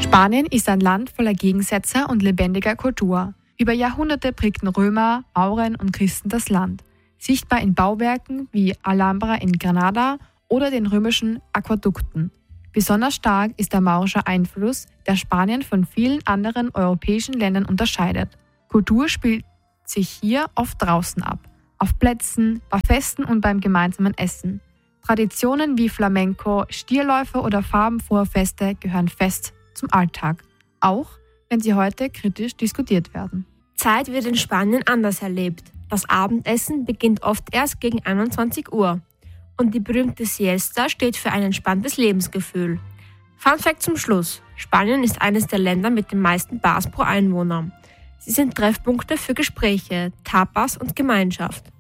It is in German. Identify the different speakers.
Speaker 1: Spanien ist ein Land voller Gegensätze und lebendiger Kultur. Über Jahrhunderte prägten Römer, Mauren und Christen das Land. Sichtbar in Bauwerken wie Alhambra in Granada oder den römischen Aquädukten. Besonders stark ist der maurische Einfluss, der Spanien von vielen anderen europäischen Ländern unterscheidet. Kultur spielt sich hier oft draußen ab, auf Plätzen, bei Festen und beim gemeinsamen Essen. Traditionen wie Flamenco, Stierläufe oder farbenfrohe Feste gehören fest zum Alltag, auch wenn sie heute kritisch diskutiert werden.
Speaker 2: Zeit wird in Spanien anders erlebt. Das Abendessen beginnt oft erst gegen 21 Uhr. Und die berühmte Siesta steht für ein entspanntes Lebensgefühl. Fun Fact zum Schluss: Spanien ist eines der Länder mit den meisten Bars pro Einwohner. Sie sind Treffpunkte für Gespräche, Tapas und Gemeinschaft.